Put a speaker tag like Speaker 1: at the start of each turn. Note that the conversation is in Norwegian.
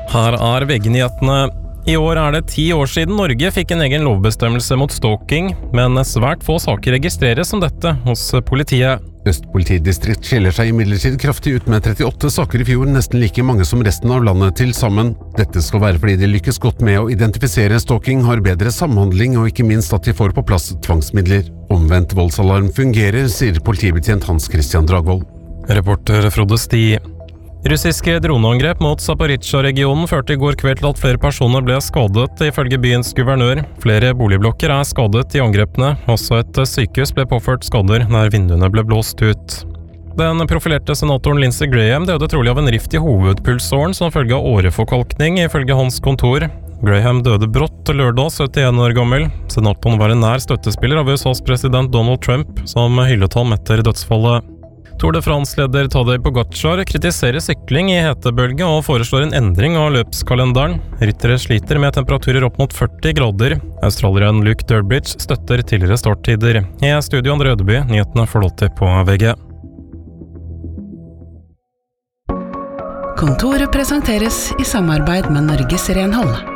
Speaker 1: Her VG-nyhetene. I år det 10 år siden Norge fikk en egen lovbestemmelse mot stalking, men svært få saker registreres som dette hos politiet.
Speaker 2: Øst politidistrikt skiller seg imidlertid kraftig ut med 38 saker i fjor, nesten like mange som resten av landet til sammen. Dette skal være fordi de lykkes godt med å identifisere stalking, har bedre samhandling og ikke minst at de får på plass tvangsmidler. Omvendt voldsalarm fungerer, sier politibetjent Hans Christian Dragvold.
Speaker 1: Reporter Frode Sti. Russiske droneangrep mot Zaporizjzja-regionen førte i går kveld til at flere personer ble skadet, ifølge byens guvernør. Flere boligblokker skadet i angrepene. Også et sykehus ble påført skader når vinduene ble blåst ut. Den profilerte senatoren Lindsey Graham døde trolig av en rift i hovedpulsåren som følge av åreforkalkning, ifølge hans kontor. Graham døde brått lørdag, 71 år gammel. Senatoren var en nær støttespiller av USAs president Donald Trump, som hyllet ham etter dødsfallet. Tour de France-leder Tadej Pogačar kritiserer sykling i hetebølge og foreslår en endring av løpskalenderen. Ryttere sliter med temperaturer opp mot 40 grader. Australieren Luke Durbridge støtter tidligere starttider. I studio Andre Ødeby, nyhetene forlåter på VG.
Speaker 3: Kontoret presenteres i samarbeid med Norges Renhold.